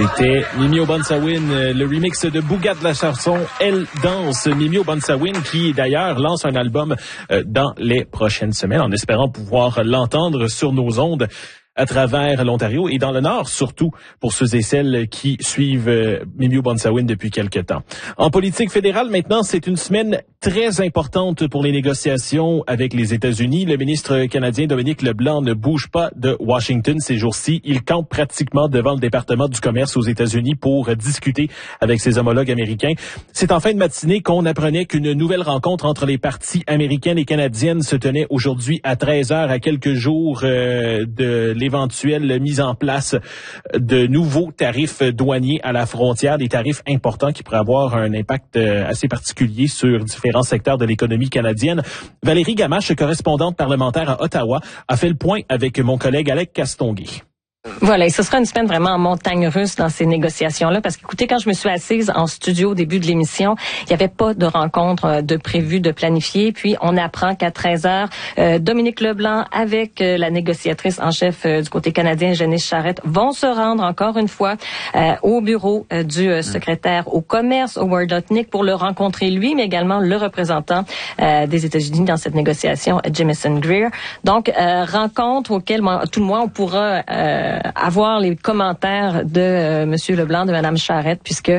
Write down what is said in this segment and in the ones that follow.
C'était Mimi Obansawin, le remix de Bougat de la chanson Elle danse. Mimi Obansawin qui d'ailleurs lance un album dans les prochaines semaines en espérant pouvoir l'entendre sur nos ondes à travers l'Ontario et dans le Nord, surtout pour ceux et celles qui suivent Mimi Obansawin depuis quelque temps. En politique fédérale, maintenant, c'est une semaine très importante pour les négociations avec les États-Unis. Le ministre canadien Dominic LeBlanc ne bouge pas de Washington ces jours-ci. Il campe pratiquement devant le département du commerce aux États-Unis pour discuter avec ses homologues américains. C'est en fin de matinée qu'on apprenait qu'une nouvelle rencontre entre les parties américaines et canadiennes se tenait aujourd'hui à 13h, à quelques jours de l'éventuelle mise en place de nouveaux tarifs douaniers à la frontière, des tarifs importants qui pourraient avoir un impact assez particulier sur différents secteurs de l'économie canadienne. Valérie Gamache, correspondante parlementaire à Ottawa, a fait le point avec mon collègue Alec Castonguay. Voilà, et ce sera une semaine vraiment en montagne russe dans ces négociations-là, parce qu'écoutez, quand je me suis assise en studio au début de l'émission, il n'y avait pas de rencontre de prévue, de planifiée, puis on apprend qu'à 13h, Dominic LeBlanc avec la négociatrice en chef du côté canadien, Janice Charette, vont se rendre encore une fois au bureau du secrétaire au commerce, Howard Lutnick, pour le rencontrer lui, mais également le représentant des États-Unis dans cette négociation, Jamieson Greer. Donc, rencontre auquel, tout le moins, on pourra avoir les commentaires de Monsieur LeBlanc, de Madame Charette, puisque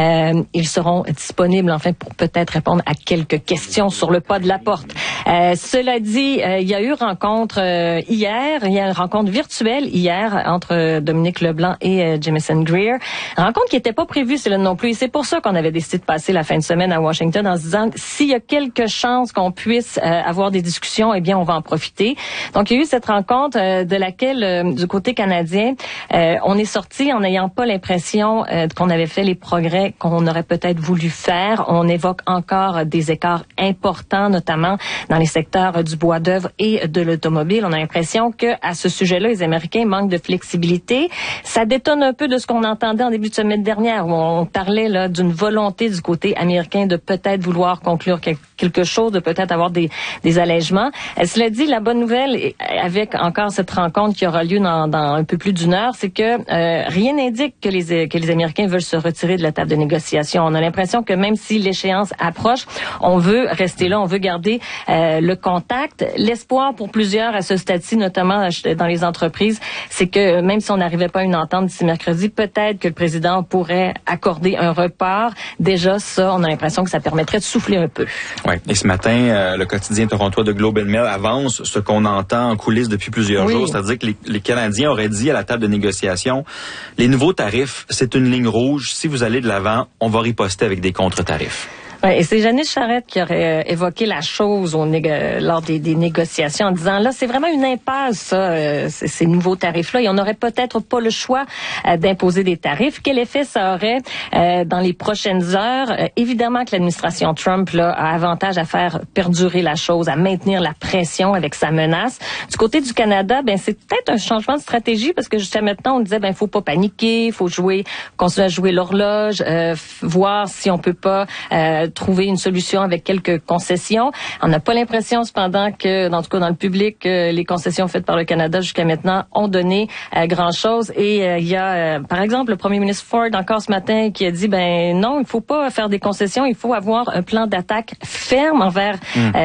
ils seront disponibles enfin pour peut-être répondre à quelques questions sur le pas de la porte. Cela dit, il y a eu rencontre hier, il y a une rencontre virtuelle hier entre Dominic LeBlanc et Jamieson Greer. Rencontre qui n'était pas prévue, c'est là non plus. Et c'est pour ça qu'on avait décidé de passer la fin de semaine à Washington en se disant s'il y a quelques chances qu'on puisse avoir des discussions, eh bien on va en profiter. Donc il y a eu cette rencontre de laquelle du côté canadien, on est sorti en n'ayant pas l'impression qu'on avait fait les progrès qu'on aurait peut-être voulu faire. On évoque encore des écarts importants, notamment dans les secteurs du bois d'œuvre et de l'automobile. On a l'impression que à ce sujet-là, les Américains manquent de flexibilité. Ça détonne un peu de ce qu'on entendait en début de semaine dernière, où on parlait là d'une volonté du côté américain de peut-être vouloir conclure quelque chose, de peut-être avoir des allègements. Cela dit, la bonne nouvelle, avec encore cette rencontre qui aura lieu dans un peu plus d'une heure, c'est que rien n'indique que les Américains veulent se retirer de la table de négociation. On a l'impression que même si l'échéance approche, on veut rester là, on veut garder le contact. L'espoir pour plusieurs à ce stade-ci, notamment dans les entreprises, c'est que même si on n'arrivait pas à une entente d'ici mercredi, peut-être que le président pourrait accorder un report. Déjà, ça, on a l'impression que ça permettrait de souffler un peu. Oui. Et ce matin, le quotidien torontois de Globe and Mail avance ce qu'on entend en coulisses depuis plusieurs jours, c'est-à-dire que les Canadiens auraient dit à la table de négociation, les nouveaux tarifs, c'est une ligne rouge. Si vous allez de l'avant, on va riposter avec des contre-tarifs. Ouais, et c'est Janice Charette qui aurait évoqué la chose lors des négociations en disant là c'est vraiment une impasse ça, ces nouveaux tarifs-là et on n'aurait peut-être pas le choix d'imposer des tarifs. Quel effet ça aurait dans les prochaines heures? Évidemment que l'administration Trump là, a avantage à faire perdurer la chose, à maintenir la pression avec sa menace. Du côté du Canada, ben c'est peut-être un changement de stratégie parce que jusqu'à maintenant on disait ben faut pas paniquer, faut continuer à jouer l'horloge, voir si on peut pas trouver une solution avec quelques concessions. On n'a pas l'impression, cependant, que, en tout cas dans le public, les concessions faites par le Canada jusqu'à maintenant ont donné grand-chose. Et il y a, par exemple, le premier ministre Ford, encore ce matin, qui a dit, ben non, il faut pas faire des concessions, il faut avoir un plan d'attaque ferme envers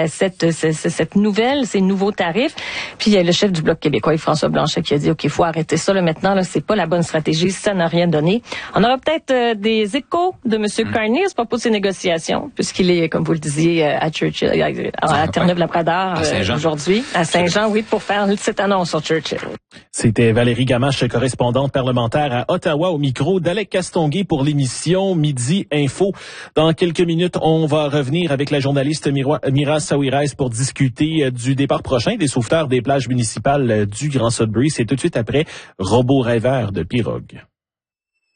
cette nouvelle, ces nouveaux tarifs. Puis il y a le chef du Bloc québécois, François Blanchet, qui a dit, OK, il faut arrêter ça là, maintenant, là, c'est pas la bonne stratégie, ça n'a rien donné. On aura peut-être des échos de M. Carney à propos de ces négociations, puisqu'il est, comme vous le disiez, à Churchill, à Terre-Neuve-la-Bradard aujourd'hui, à Saint-Jean, oui, pour faire cette annonce sur Churchill. C'était Valérie Gamache, correspondante parlementaire à Ottawa, au micro d'Alec Castonguay pour l'émission Midi Info. Dans quelques minutes, on va revenir avec la journaliste Mira Sawiris pour discuter du départ prochain des sauveteurs des plages municipales du Grand Sudbury. C'est tout de suite après Robot rêveur de Pirogue.